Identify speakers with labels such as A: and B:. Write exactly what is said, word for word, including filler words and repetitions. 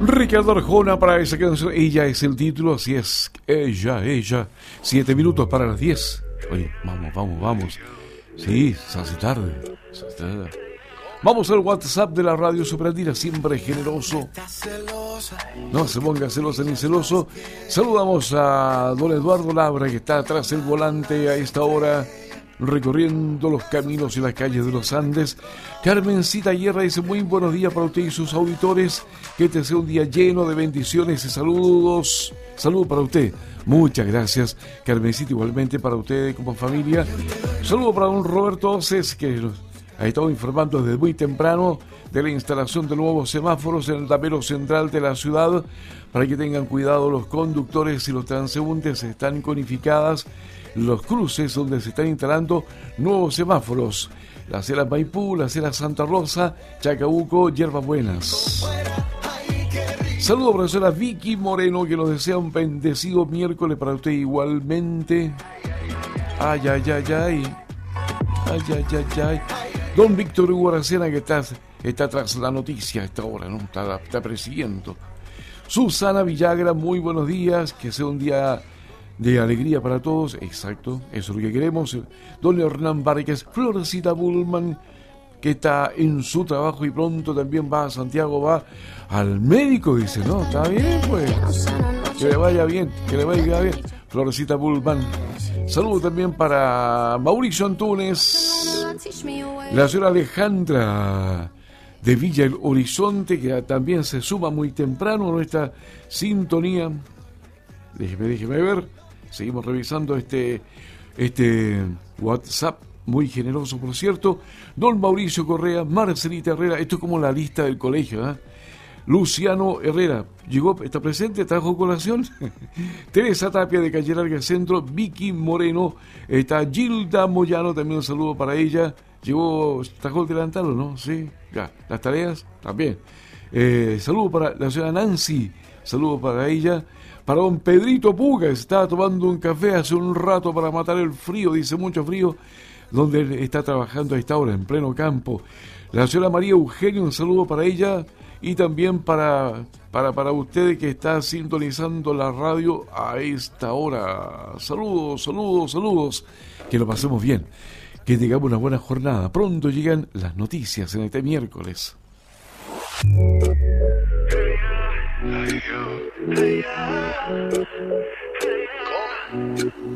A: Ricardo Arjona para esa canción. Ella es el título, así es. Ella, ella. Siete minutos para las diez. Oye, vamos, vamos, vamos. Sí, se hace tarde. Se hace tarde. Vamos al WhatsApp de la radio Superandina, siempre generoso. No se ponga celosa ni celoso. Saludamos a don Eduardo Labra, que está atrás del volante a esta hora, recorriendo los caminos y las calles de los Andes. Carmencita Guerra dice: muy buenos días para usted y sus auditores. Que este sea un día lleno de bendiciones y saludos. Saludos para usted. Muchas gracias, Carmencita, igualmente para usted como familia. Saludo para don Roberto Oces, que ha estado informando desde muy temprano de la instalación de nuevos semáforos en el tapero central de la ciudad. Para que tengan cuidado los conductores y los transeúntes, están conificadas los cruces donde se están instalando nuevos semáforos. La acera Maipú, la acera Santa Rosa, Chacabuco, Hierbas Buenas. Saludos, profesora Vicky Moreno, que nos desea un bendecido miércoles para usted igualmente. Ay, ay, ay, ay. Ay, ay, ay, ay. Don Víctor Hugo Aracena, que está, está tras la noticia a esta hora, ¿no? Está, está persiguiendo. Susana Villagra, muy buenos días. Que sea un día de alegría para todos. Exacto, eso es lo que queremos. Don Hernán Vargas, Florecita Bullman, que está en su trabajo y pronto también va a Santiago, va al médico, dice, ¿no? Está bien, pues. Que le vaya bien, que le vaya bien. Florecita Bullman. Saludos también para Mauricio Antunes, la señora Alejandra de Villa El Horizonte, que también se suma muy temprano a nuestra sintonía. Déjeme, déjeme ver. Seguimos revisando este, este WhatsApp, muy generoso, por cierto. Don Mauricio Correa, Marcelita Herrera, esto es como la lista del colegio, ¿eh? Luciano Herrera, llegó, está presente, trajo colación. Teresa Tapia de Calle Larga Centro, Vicky Moreno, está Gilda Moyano, también un saludo para ella. Llegó, trajo el delantal, ¿no? Sí, ya, las tareas también. Eh, saludo para la señora Nancy, saludo para ella. Para don Pedrito Puga, estaba tomando un café hace un rato para matar el frío, dice mucho frío, donde está trabajando a esta hora, en pleno campo. La señora María Eugenia, un saludo para ella. Y también para, para, para usted que está sintonizando la radio a esta hora. Saludos, saludos, saludos. Que lo pasemos bien. Que tengamos una buena jornada. Pronto llegan las noticias en este miércoles.